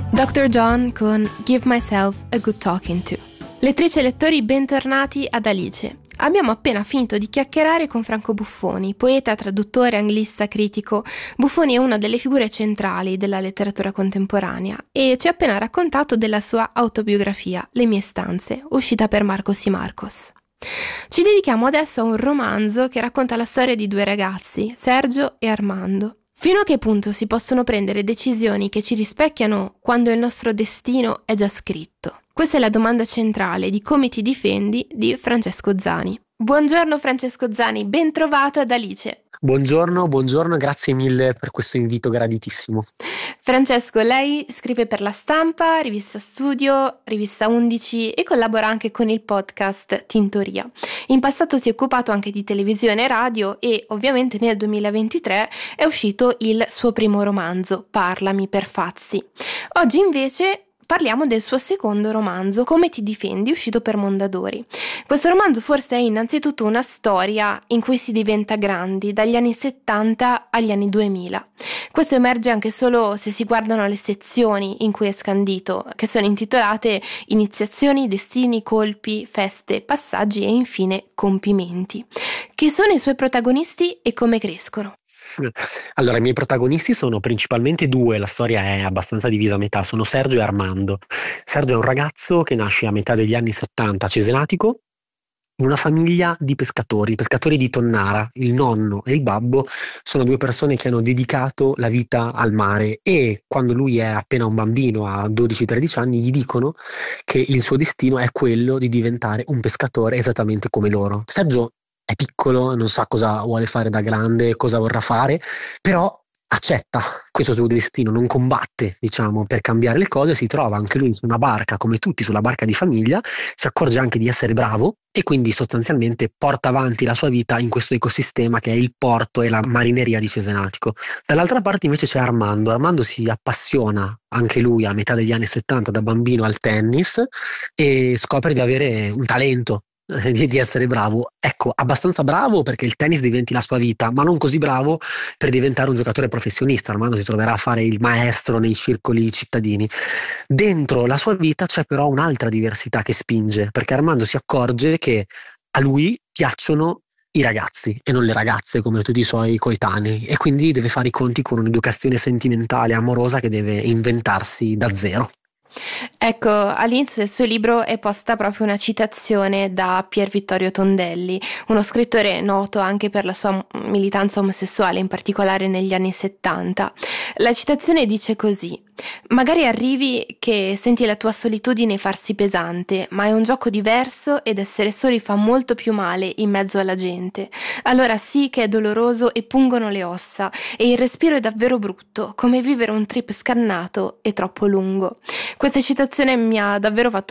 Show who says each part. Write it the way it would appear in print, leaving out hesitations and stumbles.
Speaker 1: Dr. John con Give Myself a Good Talking To. Lettrici e lettori, bentornati ad Alice. Abbiamo appena finito di chiacchierare con Franco Buffoni, poeta, traduttore, anglista, critico. Buffoni è una delle figure centrali della letteratura contemporanea e ci ha appena raccontato della sua autobiografia, Le mie stanze, uscita per Marcos y Marcos. Ci dedichiamo adesso a un romanzo che racconta la storia di due ragazzi, Sergio e Armando. Fino a che punto si possono prendere decisioni che ci rispecchiano quando il nostro destino è già scritto? Questa è la domanda centrale di Come ti difendi di Francesco Zani. Buongiorno Francesco Zani, ben trovato ad Alice.
Speaker 2: Buongiorno, grazie mille per questo invito graditissimo.
Speaker 1: Francesco, lei scrive per La Stampa, Rivista Studio, Rivista 11 e collabora anche con il podcast Tintoria. In passato si è occupato anche di televisione e radio e ovviamente nel 2023 è uscito il suo primo romanzo, Parlami per Fazzi. Oggi invece parliamo del suo secondo romanzo, Come ti difendi, uscito per Mondadori. Questo romanzo forse è innanzitutto una storia in cui si diventa grandi, dagli anni 70 agli anni 2000. Questo emerge anche solo se si guardano le sezioni in cui è scandito, che sono intitolate Iniziazioni, Destini, Colpi, Feste, Passaggi e infine Compimenti. Chi sono i suoi protagonisti e come crescono?
Speaker 2: Allora, i miei protagonisti sono principalmente due, la storia è abbastanza divisa a metà, sono Sergio e Armando. Sergio è un ragazzo che nasce a metà degli anni 70 a Cesenatico, in una famiglia di pescatori di Tonnara. Il nonno e il babbo sono due persone che hanno dedicato la vita al mare e quando lui è appena un bambino, a 12-13 anni, gli dicono che il suo destino è quello di diventare un pescatore esattamente come loro. Sergio è piccolo, non sa cosa vuole fare da grande, cosa vorrà fare, però accetta questo suo destino, non combatte, diciamo, per cambiare le cose, si trova anche lui su una barca, come tutti sulla barca di famiglia, si accorge anche di essere bravo e quindi sostanzialmente porta avanti la sua vita in questo ecosistema che è il porto e la marineria di Cesenatico. Dall'altra parte invece c'è Armando. Armando si appassiona anche lui a metà degli anni 70 da bambino al tennis e scopre di avere un talento. Di essere bravo, ecco, abbastanza bravo perché il tennis diventi la sua vita, ma non così bravo per diventare un giocatore professionista. Armando si troverà a fare il maestro nei circoli cittadini. Dentro la sua vita c'è però un'altra diversità che spinge, perché Armando si accorge che a lui piacciono i ragazzi e non le ragazze come tutti i suoi coetanei e quindi deve fare i conti con un'educazione sentimentale, amorosa che deve inventarsi da zero.
Speaker 1: Ecco, all'inizio del suo libro è posta proprio una citazione da Pier Vittorio Tondelli, uno scrittore noto anche per la sua militanza omosessuale, in particolare negli anni 70. La citazione dice così: magari arrivi che senti la tua solitudine farsi pesante, ma è un gioco diverso ed essere soli fa molto più male in mezzo alla gente. Allora sì che è doloroso e pungono le ossa e il respiro è davvero brutto, come vivere un trip scannato e troppo lungo. Questa citazione mi ha davvero fatto